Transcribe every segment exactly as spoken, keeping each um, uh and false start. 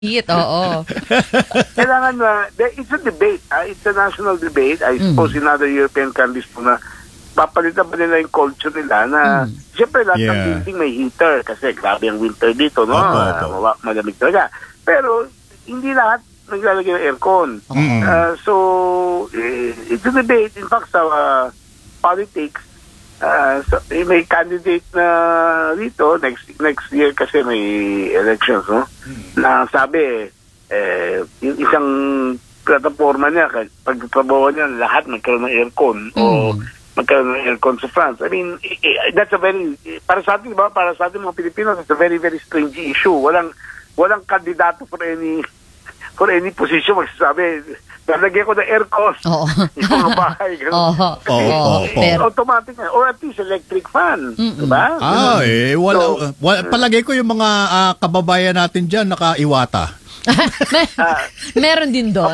Heat, oo. Kailangan na, uh, it's a debate. Uh, it's a national debate. I suppose mm. in other European countries po na papalitan pa nila yung culture nila na mm. siyempre lahat yeah. ng building may heater kasi grabe ang winter dito, no? Opo, opo. Uh, malamig talaga. Pero hindi lahat naglalagay ng aircon. Mm. Uh, so, uh, it's a debate. In fact, sa uh, politics, Uh, so, eh, may candidate na dito next next year kasi may elections, no? Hmm. Na sabi eh yung isang plataforma niya pagtrabaho niya lahat magkaroon ng aircon hmm. o magkaroon ng aircon sa France. I mean, eh, that's a very para sa atin ba para sa atin mga Pilipino, it's a very very strange issue. Walang walang kandidato for any for any position magsasabi lalagyan ko ng aircon. Oo. Yung mga bahay. Oo. Oo. Automatic na. Or at least electric fan. Mm-mm. Diba? Ah, eh. Wala, so, wala, palagay ko yung mga uh, kababayan natin dyan naka-iwata. Mer- uh, meron din doon.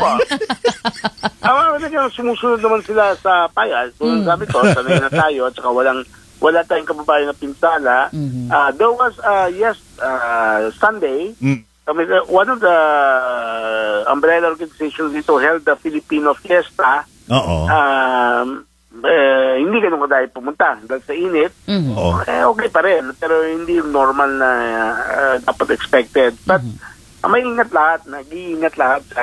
Awa, uh, sumusunod naman sila sa payas. Kung mm. sabi ko, sanay na tayo at saka walang wala tayong kababayan na pinsala. Mm-hmm. Uh, there was, uh, yes, uh, Sunday, mm. I mean, uh, one of the uh, umbrella organizations dito held the Filipino Fiesta. Oo. Um, eh, hindi ganun kadahil pumunta dahil sa init. Mm-hmm. Eh, okay pa rin. Pero hindi yung normal na uh, dapat expected. But mm-hmm. uh, may ingat lahat. Nag-iingat lahat sa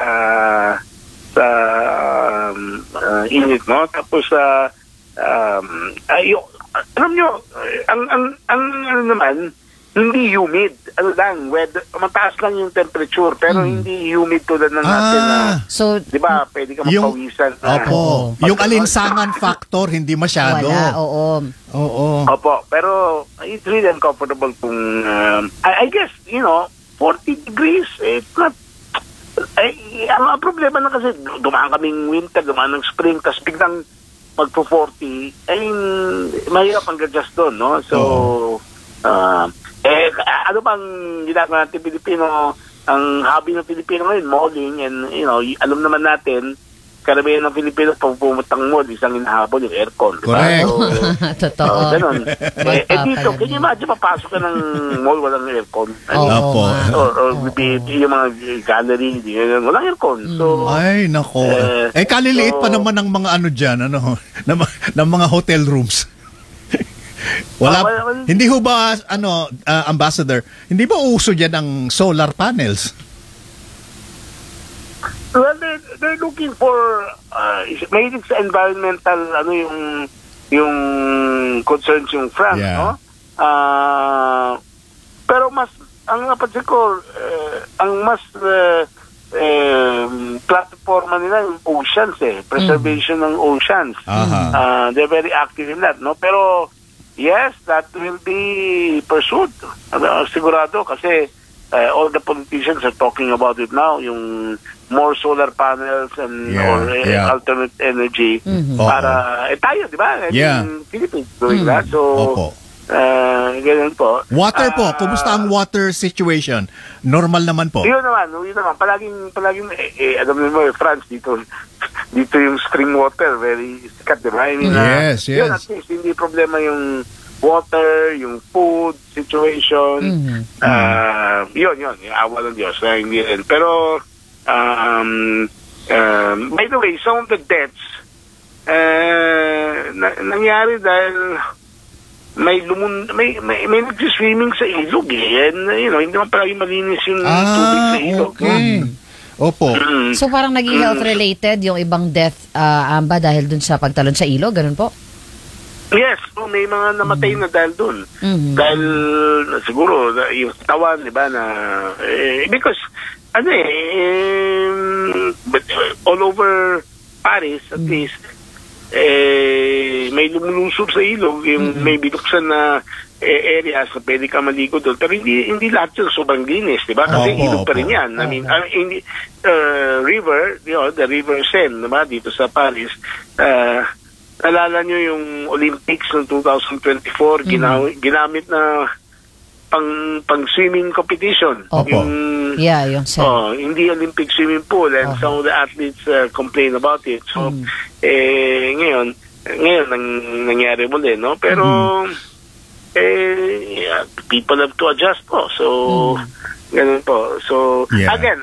sa um, uh, init, no? Tapos, uh, um, uh, yung, alam nyo, ang, ang, ang ano naman, hindi humid. Ano lang, weather, mataas lang yung temperature, pero hmm. hindi humid tulad ng natin ah, na, so, di ba, pwede ka mapawisan. Opo. Yung alinsangan factor, hindi masyado. Wala, oo. Oo. Opo, pero it's really uncomfortable kung, um, I, I guess, you know, forty degrees, it's not, ay, ang, ang problema na kasi, dumaan kaming winter, dumaan ng spring, tas biglang magpo forty, ay, mahirap ang adjust doon, no? So, uh, eh, ano bang ginagawa natin Pilipino, ang hobby ng Pilipino ngayon, malling, and you know, alam naman natin, karamihan ng Pilipino, pag pumutang mall, isang inahabol yung aircon. Diba? Correct. So, totoo. Uh, ganun. eh, eh dito, can you imagine, papasok ka ng mall, walang aircon? Oo. Oh, or, or oh, yung mga gallery, walang aircon. So, ay, nako. Eh, eh kaliliit so, pa naman ng mga ano dyan, ano, ng, ng mga hotel rooms. Wala, uh, well, well, hindi ho ba, ano, uh, Ambassador, hindi ba uso dyan ang solar panels? Well, they're, they're looking for, uh, maybe it's environmental, ano yung, yung concerns yung France, yeah. no? Uh, pero mas, ang napansin ko, uh, ang mas, uh, um, platforma nila yung oceans eh, preservation mm. ng oceans. Uh-huh. Uh, they're very active in that, no? Pero, yes, that will be pursued. Uh, sigurado kasi uh, all the politicians are talking about it now, yung more solar panels and yeah, or uh, yeah. alternate energy mm-hmm. para, eh tayo, di ba? Yeah. In Philippines doing mm-hmm. that. So, Opo. Uh, ganyan po. Water po, uh, kumusta ang water situation? Normal naman po? Yun naman, yun naman. Palaging, palaging, eh, eh alam mo, eh, France, dito, dito yung spring water, very sikat, di ba? I mean, yes, uh, yes. Yun, at least, hindi problema yung water, yung food situation. Mm-hmm. Uh, yun, yun, yung awa ng Diyos. Uh, hindi rin. Pero, um, um, by the way, some of the deaths, uh, na, nangyari dahil may lumun may may, may nag-swimming sa ilog eh. And, you know, hindi naman palagi malinis yung ah, tubig sa ilog. Okay. Opo. Mm. So parang naging health related yung ibang death uh, amba dahil dun sa pagtalon sa ilog, ganun po? Yes, so may mga namatay mm-hmm. na dahil dun. Mm-hmm. Dahil siguro yung tawan, di ba, na eh, because ano eh, um, but, uh, all over Paris at mm-hmm. least eh, may lumulusob sa ilog, yung mm-hmm. may binuksan na eh, areas na pwede ka maligo doon. Pero hindi hindi lahat yun sobrang linis, di ba? Kasi oh, ilog oh, pa rin yan. Oh, I mean, uh, hindi, uh, river, you know, the River Seine, di ba, dito sa Paris, uh, nalala nyo yung Olympics ng twenty twenty-four, mm-hmm. gina- ginamit na pang pang swimming competition. Opo. Yung, yeah, yung oh, hindi Olympic swimming pool and uh-huh. some of the athletes uh, complain about it. So, mm. eh, ngayon, ngayon, nang, nangyari muli, no? Pero, mm. eh, yeah, people have to adjust po. So, mm. Ganun po. So, Yeah. again,